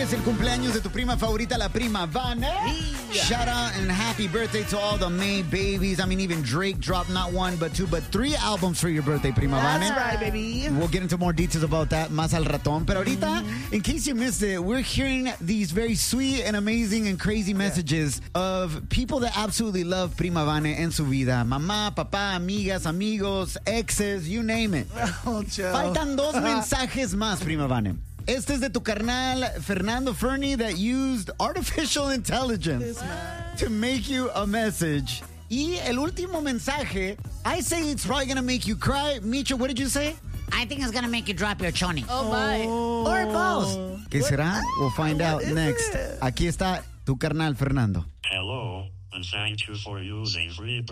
es el cumpleaños de tu prima favorita, la prima Vane. Shout out and happy birthday to all the May babies. I mean, even Drake dropped not one, but two, but three albums for your birthday, prima Vane. That's right, baby. We'll get into more details about that más al ratón. Pero ahorita, in case you missed it, we're hearing these very sweet and amazing and crazy messages of people that absolutely love prima Vane en su vida. Mamá, papá, amigas, amigos, exes, you name it. Faltan dos mensajes más, prima Vane. Este es de tu carnal Fernando Fernie that used artificial intelligence to make you a message. Y el último mensaje, I say it's probably going to make you cry. Micho, what did you say? I think it's going to make you drop your choni. Oh, my. Or both. ¿Qué será? We'll find out next. Aquí está tu carnal Fernando. Hello, and thank you for using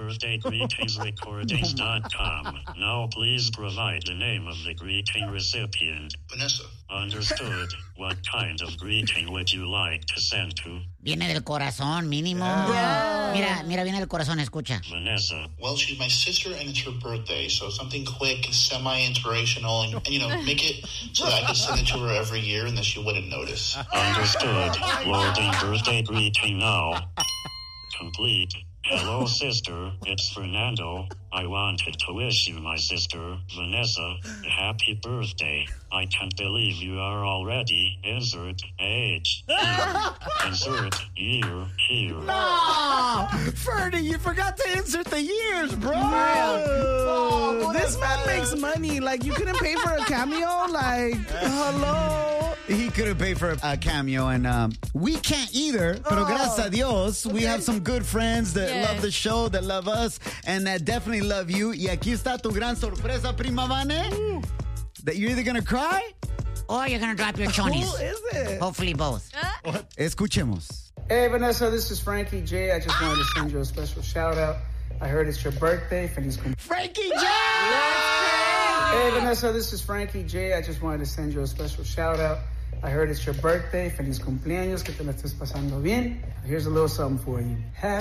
freebirthdayGreetingsRecordings.com. Now please provide the name of the greeting recipient. Vanessa. Understood. What kind of greeting would you like to send to? Viene del corazón, mínimo. Mira, viene del corazón, escucha. Vanessa. Well, she's my sister and it's her birthday, so something quick, semi-inspirational, and make it so that I could send it to her every year and that she wouldn't notice. Understood. Loading birthday greeting now. Complete. Hello, sister. It's Fernando. I wanted to wish you, my sister, Vanessa, a happy birthday. I can't believe you are already. Insert age. Here. Insert year. Here. No! Fernie, you forgot to insert the years, bro! This man makes money. Like, you couldn't pay for a cameo? Like, hello? He couldn't pay for a cameo, and we can't either. Pero gracias a Dios, we have some good friends that love the show, that love us, and that definitely love you. Y aquí está tu gran sorpresa, prima Vane, that you're either going to cry or you're going to drop your chonis. Who is it? Hopefully both. Escuchemos. Hey, Vanessa, this is Frankie J. I just wanted to send you a special shout-out. I heard it's your birthday. Feliz cumpleaños. Frankie J! Hey, Vanessa, this is Frankie J. I just wanted to send you a special shout-out. I heard it's your birthday. Feliz cumpleaños. Que te la estés pasando bien. Here's a little something for you.